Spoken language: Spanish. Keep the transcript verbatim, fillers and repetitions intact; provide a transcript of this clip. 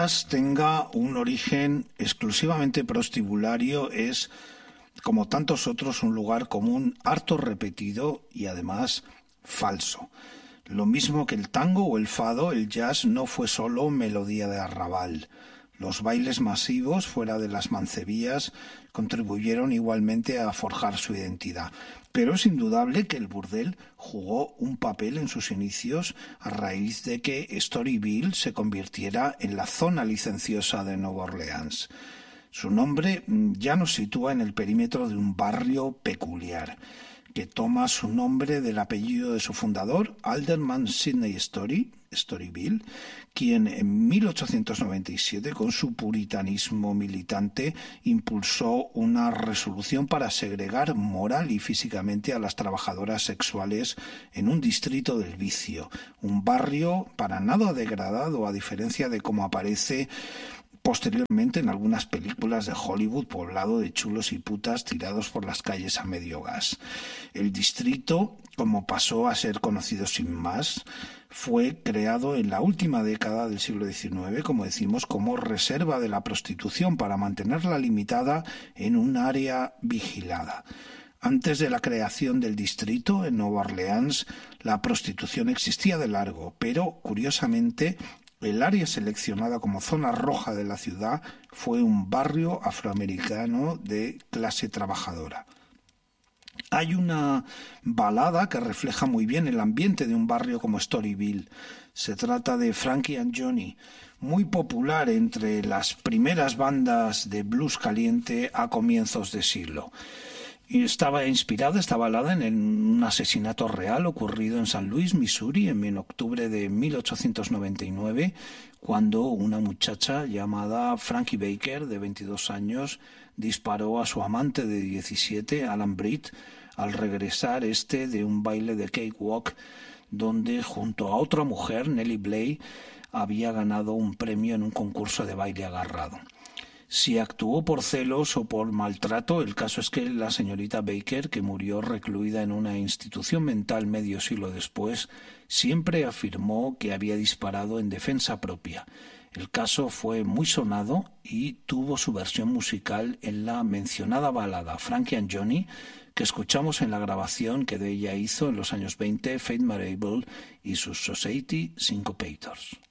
tenga un origen exclusivamente prostibulario es, como tantos otros, un lugar común harto repetido y además falso. Lo mismo que el tango o el fado, el jazz no fue solo melodía de arrabal. Los bailes masivos fuera de las mancebías contribuyeron igualmente a forjar su identidad. Pero es indudable que el burdel jugó un papel en sus inicios a raíz de que Storyville se convirtiera en la zona licenciosa de Nueva Orleans. Su nombre ya nos sitúa en el perímetro de un barrio peculiar, que toma su nombre del apellido de su fundador, Alderman Sidney Story, Storyville, quien en mil ochocientos noventa y siete, con su puritanismo militante, impulsó una resolución para segregar moral y físicamente a las trabajadoras sexuales en un distrito del vicio, un barrio para nada degradado, a diferencia de cómo aparece posteriormente en algunas películas de Hollywood, poblado de chulos y putas tirados por las calles a medio gas. El distrito, como pasó a ser conocido sin más, fue creado en la última década del siglo diecinueve, como decimos, como reserva de la prostitución para mantenerla limitada en un área vigilada. Antes de la creación del distrito, en Nueva Orleans, la prostitución existía de largo, pero, curiosamente, el área seleccionada como zona roja de la ciudad fue un barrio afroamericano de clase trabajadora. Hay una balada que refleja muy bien el ambiente de un barrio como Storyville. Se trata de Frankie and Johnny, muy popular entre las primeras bandas de blues caliente a comienzos de siglo. Y estaba inspirada esta balada en un asesinato real ocurrido en San Luis, Missouri, en octubre de mil ochocientos noventa y nueve, cuando una muchacha llamada Frankie Baker, de veintidós años, disparó a su amante de diecisiete, Alan Britt, al regresar este de un baile de cakewalk, donde junto a otra mujer, Nellie Bly, había ganado un premio en un concurso de baile agarrado. Si actuó por celos o por maltrato, el caso es que la señorita Baker, que murió recluida en una institución mental medio siglo después, siempre afirmó que había disparado en defensa propia. El caso fue muy sonado y tuvo su versión musical en la mencionada balada Frankie and Johnny, que escuchamos en la grabación que de ella hizo en los años veinte Faith Marable y sus Society Syncopators.